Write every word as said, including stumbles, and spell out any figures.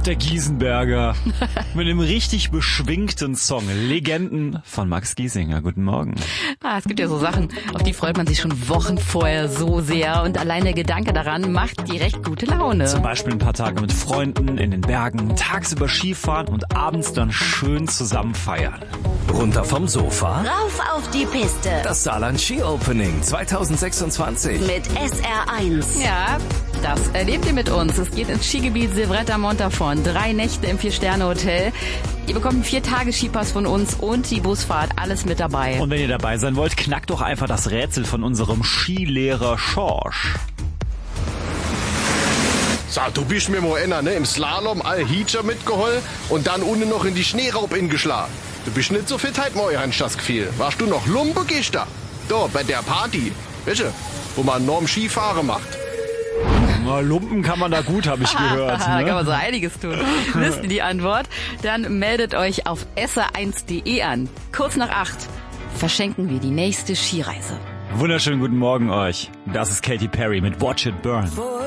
der Giesenberger mit einem richtig beschwingten Song. Legenden von Max Giesinger. Guten Morgen. Ah, es gibt ja so Sachen, auf die freut man sich schon Wochen vorher so sehr. Und allein der Gedanke daran macht direkt gute Laune. Zum Beispiel ein paar Tage mit Freunden in den Bergen, tagsüber Skifahren und abends dann schön zusammen feiern. Runter vom Sofa. Rauf auf die Piste. Das Saarland Ski Opening zwanzig sechsundzwanzig. Mit S R eins. Ja, das erlebt ihr mit uns. Es geht ins Skigebiet Silvretta Montafon. Drei Nächte im Vier-Sterne-Hotel. Ihr bekommt einen Vier-Tage-Skipass von uns und die Busfahrt. Alles mit dabei. Und wenn ihr dabei sein wollt, knackt doch einfach das Rätsel von unserem Skilehrer Schorsch. Sag, du bist mir mal einer, ne? Im Slalom all Heacher mitgeholt und dann unten noch in die Schneeraub ingeschlagen. Du bist nicht so fit heute morgen, hast das Gefühl. Warst du noch Lumpe gestern? Da, bei der Party. Weißt du, wo man enorm Skifahren macht. Na, Lumpen kann man da gut, habe ich gehört. Da Ne? kann man so einiges tun. Wisst ihr die Antwort? Dann meldet euch auf S R eins punkt de an. Kurz nach acht verschenken wir die nächste Skireise. Wunderschönen guten Morgen euch. Das ist Katy Perry mit Watch It Burn.